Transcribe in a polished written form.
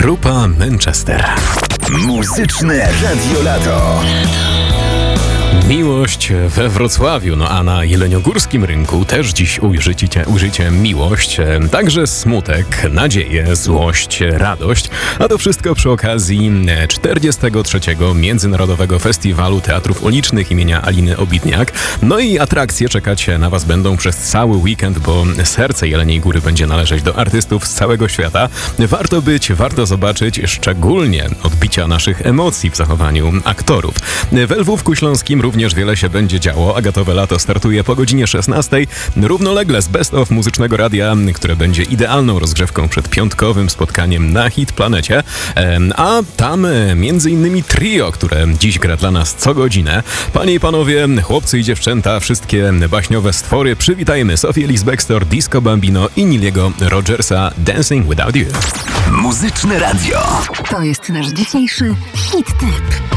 Grupa Manchester. Muzyczne Radio Lato. Miłość we Wrocławiu, a na jeleniogórskim rynku też dziś ujrzycie miłość, także smutek, nadzieję, złość, radość, a to wszystko przy okazji 43. Międzynarodowego Festiwalu Teatrów Ulicznych imienia Aliny Obidniak. No i atrakcje czekać na Was będą przez cały weekend, bo serce Jeleniej Góry będzie należeć do artystów z całego świata. Warto być, warto zobaczyć, szczególnie odbicia naszych emocji w zachowaniu aktorów. W Lwówku Śląskim również wiele się będzie działo. Agatowe Lato startuje po godzinie 16. Równolegle z Best of Muzycznego Radia, które będzie idealną rozgrzewką przed piątkowym spotkaniem na Hit Planecie. A tam m.in. trio, które dziś gra dla nas co godzinę. Panie i panowie, chłopcy i dziewczęta, wszystkie baśniowe stwory, przywitajmy Sofię Ellis-Bextor, Disco Bambino i Niliego Rogersa, Dancing Without You. Muzyczne Radio. To jest nasz dzisiejszy hit tip.